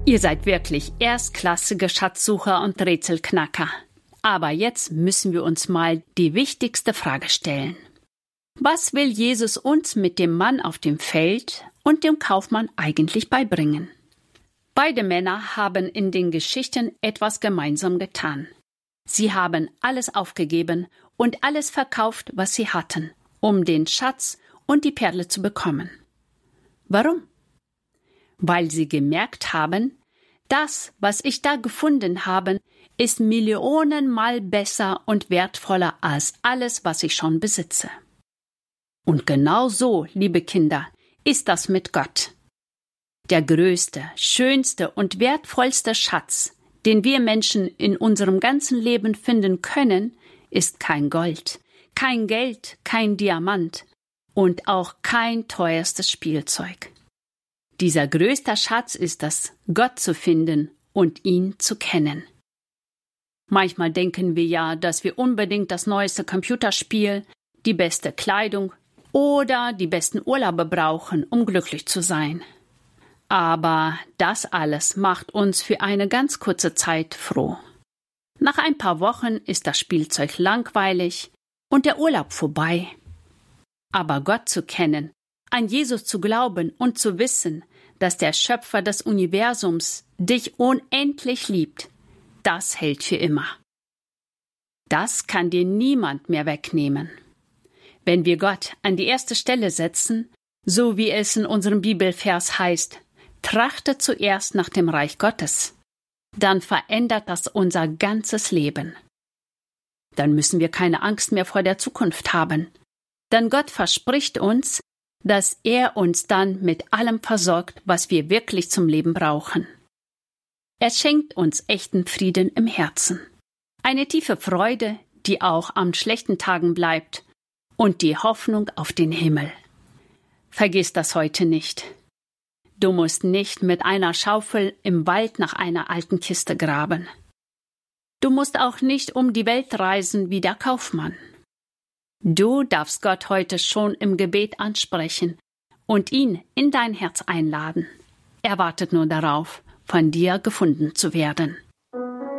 Ihr seid wirklich erstklassige Schatzsucher und Rätselknacker. Aber jetzt müssen wir uns mal die wichtigste Frage stellen. Was will Jesus uns mit dem Mann auf dem Feld und dem Kaufmann eigentlich beibringen? Beide Männer haben in den Geschichten etwas gemeinsam getan. Sie haben alles aufgegeben und alles verkauft, was sie hatten, um den Schatz und die Perle zu bekommen. Warum? Weil sie gemerkt haben, das, was ich da gefunden habe, ist millionenmal besser und wertvoller als alles, was ich schon besitze. Und genau so, liebe Kinder, ist das mit Gott. Der größte, schönste und wertvollste Schatz, den wir Menschen in unserem ganzen Leben finden können, ist kein Gold, kein Geld, kein Diamant und auch kein teuerstes Spielzeug. Dieser größte Schatz ist es, Gott zu finden und ihn zu kennen. Manchmal denken wir ja, dass wir unbedingt das neueste Computerspiel, die beste Kleidung oder die besten Urlaube brauchen, um glücklich zu sein. Aber das alles macht uns für eine ganz kurze Zeit froh. Nach ein paar Wochen ist das Spielzeug langweilig und der Urlaub vorbei. Aber Gott zu kennen, an Jesus zu glauben und zu wissen, dass der Schöpfer des Universums dich unendlich liebt, das hält für immer. Das kann dir niemand mehr wegnehmen. Wenn wir Gott an die erste Stelle setzen, so wie es in unserem Bibelvers heißt, trachte zuerst nach dem Reich Gottes, dann verändert das unser ganzes Leben. Dann müssen wir keine Angst mehr vor der Zukunft haben, denn Gott verspricht uns, dass er uns dann mit allem versorgt, was wir wirklich zum Leben brauchen. Er schenkt uns echten Frieden im Herzen, eine tiefe Freude, die auch an schlechten Tagen bleibt, und die Hoffnung auf den Himmel. Vergiss das heute nicht. Du musst nicht mit einer Schaufel im Wald nach einer alten Kiste graben. Du musst auch nicht um die Welt reisen wie der Kaufmann. Du darfst Gott heute schon im Gebet ansprechen und ihn in dein Herz einladen. Er wartet nur darauf, von dir gefunden zu werden.